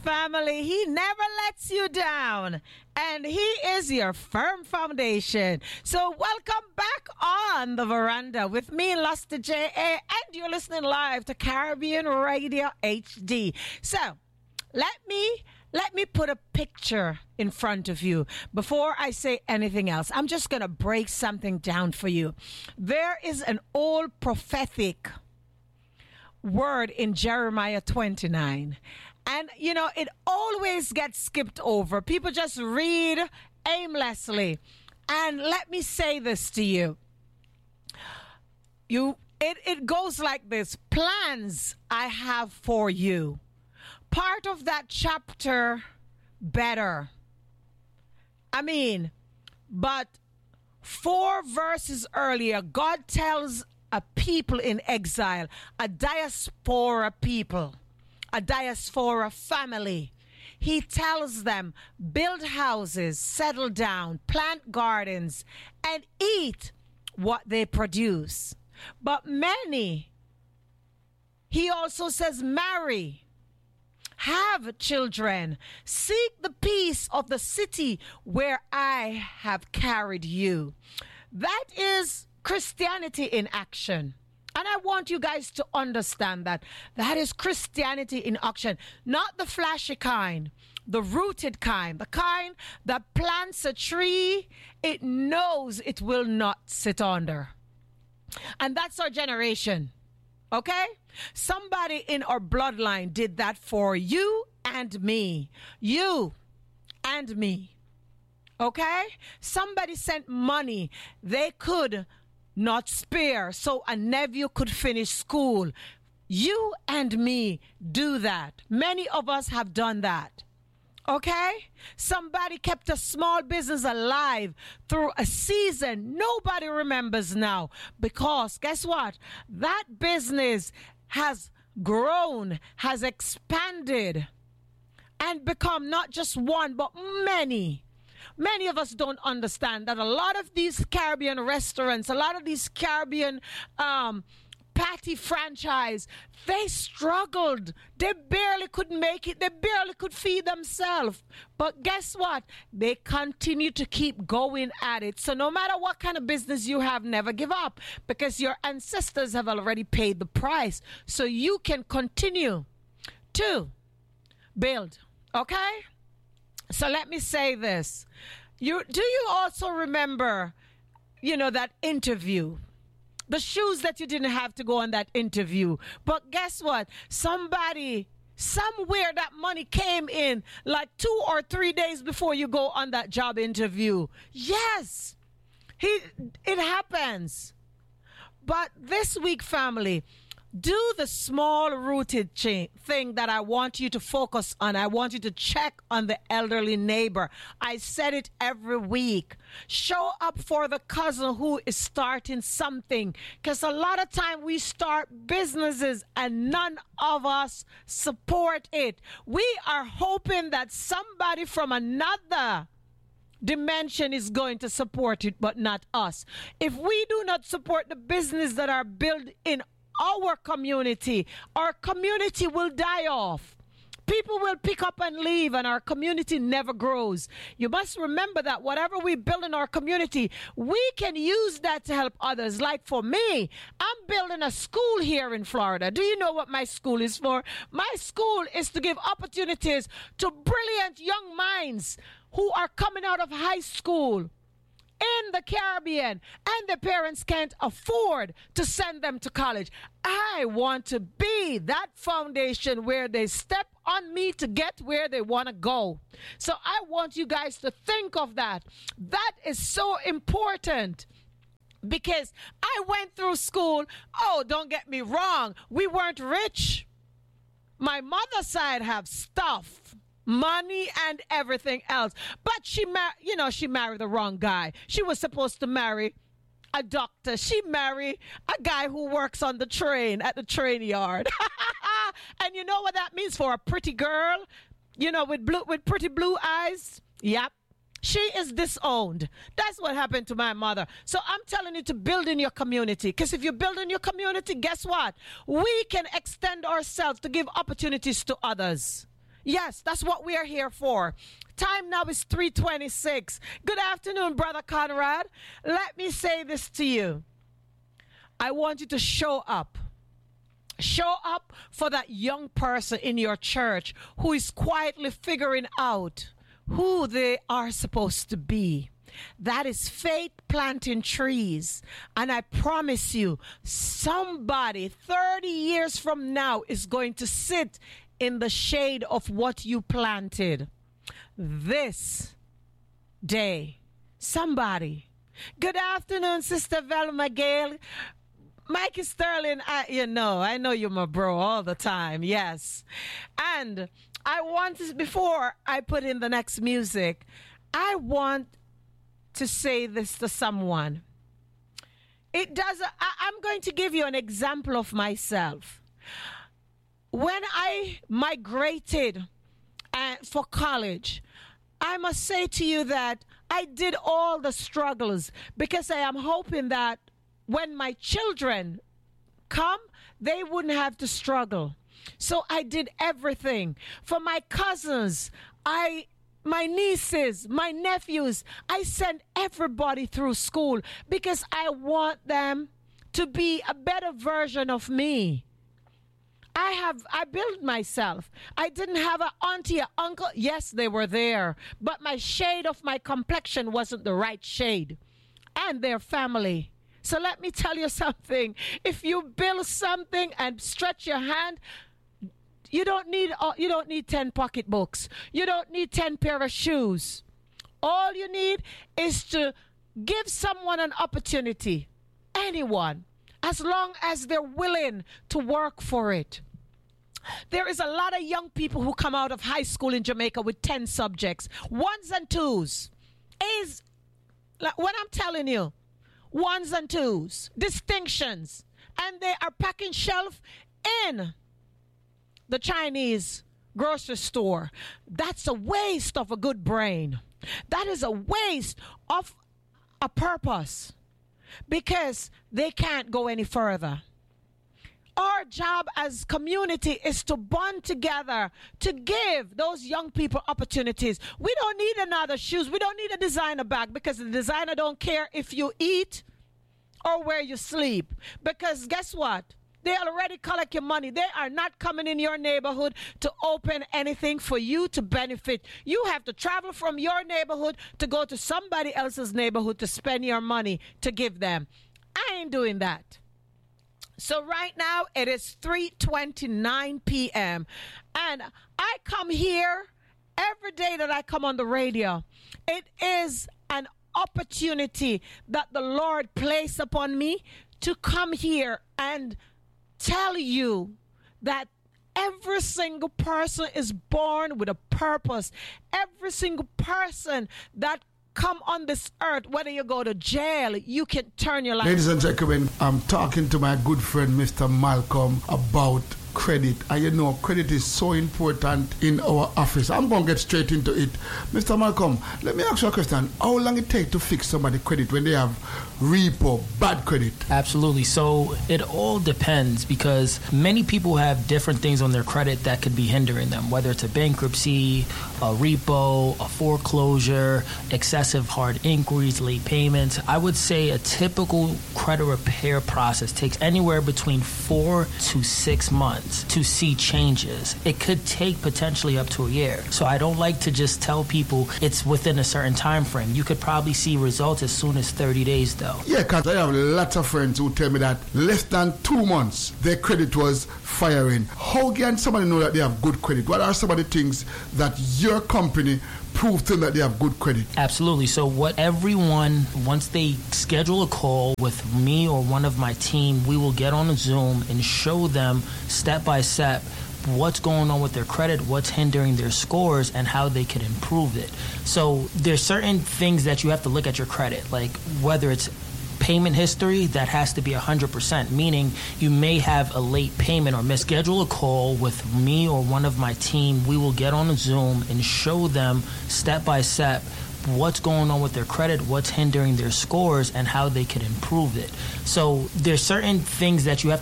family. He never lets you down, and He is your firm foundation. So welcome back on the veranda with me, Luster J.A., and you're listening live to Caribbean Radio HD. So let me put a picture in front of you before I say anything else. I'm just going to break something down for you. There is an old prophetic word in Jeremiah 29. And, it always gets skipped over. People just read aimlessly. And let me say this to you. It goes like this. Plans I have for you. Part of that chapter, better. But 4 verses earlier, God tells a people in exile, a diaspora people, a diaspora family. He tells them, build houses, settle down, plant gardens, and eat what they produce. But many, he also says, marry, have children, seek the peace of the city where I have carried you. That is Christianity in action. And I want you guys to understand that. That is Christianity in action. Not the flashy kind, the rooted kind, the kind that plants a tree it knows it will not sit under. And that's our generation. Okay? Somebody in our bloodline did that for you and me. You and me. Okay? Somebody sent money they could not spare so a nephew could finish school. You and me do that. Many of us have done that. Okay? Somebody kept a small business alive through a season nobody remembers now. Because guess what? That business has grown, has expanded, and become not just one, but many. Many of us don't understand that a lot of these Caribbean restaurants, a lot of these Caribbean patty franchise, they struggled. They barely could make it. They barely could feed themselves. But guess what? They continue to keep going at it. So no matter what kind of business you have, never give up, because your ancestors have already paid the price. So you can continue to build. Okay? So let me say this. Do you also remember, that interview? The shoes that you didn't have to go on that interview. But guess what? Somebody, somewhere that money came in like 2 or 3 days before you go on that job interview. Yes, it happens. But this week, family, do the small rooted thing that I want you to focus on. I want you to check on the elderly neighbor. I said it every week. Show up for the cousin who is starting something. Because a lot of time we start businesses and none of us support it. We are hoping that somebody from another dimension is going to support it, but not us. If we do not support the business that are built in our community will die off. People will pick up and leave, and our community never grows. You must remember that whatever we build in our community, we can use that to help others. Like for me, I'm building a school here in Florida. Do you know what my school is for? My school is to give opportunities to brilliant young minds who are coming out of high school in the Caribbean, and the parents can't afford to send them to college. I want to be that foundation where they step on me to get where they want to go. So I want you guys to think of that. That is so important. Because I went through school. Oh, don't get me wrong. We weren't rich. My mother's side have stuff. Money and everything else. But she married the wrong guy. She was supposed to marry a doctor. She married a guy who works on the train at the train yard. And you know what that means for a pretty girl? With pretty blue eyes? Yep. She is disowned. That's what happened to my mother. So I'm telling you to build in your community. Because if you build in your community, guess what? We can extend ourselves to give opportunities to others. Yes, that's what we are here for. Time now is 3:26. Good afternoon, Brother Conrad. Let me say this to you. I want you to show up. Show up for that young person in your church who is quietly figuring out who they are supposed to be. That is faith planting trees. And I promise you, somebody 30 years from now is going to sit in the shade of what you planted this day. Somebody. Good afternoon, Sister Velma Gale. Mikey Sterling, I know you're my bro all the time. Yes. And I want to, before I put in the next music, I want to say this to someone. I'm going to give you an example of myself. When I migrated for college, I must say to you that I did all the struggles because I am hoping that when my children come, they wouldn't have to struggle. So I did everything. For my cousins, my nieces, my nephews, I sent everybody through school because I want them to be a better version of me. I built myself. I didn't have an auntie, an uncle. Yes, they were there. But my shade of my complexion wasn't the right shade. And their family. So let me tell you something. If you build something and stretch your hand, you don't need 10 pocketbooks. You don't need 10 pair of shoes. All you need is to give someone an opportunity. Anyone. As long as they're willing to work for it. There is a lot of young people who come out of high school in Jamaica with 10 subjects. 1s and 2s. A's, like when I'm telling you, 1s and 2s. Distinctions. And they are packing shelf in the Chinese grocery store. That's a waste of a good brain. That is a waste of a purpose. Because they can't go any further. Our job as community is to bond together to give those young people opportunities. We don't need another shoes. We don't need a designer bag because the designer don't care if you eat or where you sleep. Because guess what? They already collect your money. They are not coming in your neighborhood to open anything for you to benefit. You have to travel from your neighborhood to go to somebody else's neighborhood to spend your money to give them. I ain't doing that. So right now it is 3:29 p.m. And I come here every day that I come on the radio. It is an opportunity that the Lord placed upon me to come here and tell you that every single person is born with a purpose. Every single person that come on this earth, whether you go to jail, you can turn your life. Ladies and gentlemen, I'm talking to my good friend Mr. Malcolm about credit. And you know, credit is so important in our office. I'm going to get straight into it. Mr. Malcolm, let me ask you a question. How long it take to fix somebody's credit when they have repo, bad credit? Absolutely. So it all depends because many people have different things on their credit that could be hindering them, whether it's a bankruptcy, a repo, a foreclosure, excessive hard inquiries, late payments. I would say a typical credit repair process takes anywhere between 4 to 6 months to see changes. It could take potentially up to a year. So I don't like to just tell people it's within a certain time frame. You could probably see results as soon as 30 days though. Yeah, because I have lots of friends who tell me that less than 2 months their credit was firing. How can somebody know that they have good credit? What are some of the things that your company proves to them that they have good credit? Absolutely. So what everyone, once they schedule a call with me or one of my team, we will get on a Zoom and show them step by step what's going on with their credit, what's hindering their scores, and how they can improve it. So there's certain things that you have to look at your credit, like whether it's payment history, that has to be 100%, meaning you may have a late payment or schedule a call with me or one of my team. We will get on a Zoom and show them step by step what's going on with their credit, what's hindering their scores, and how they can improve it. So there's certain things that you have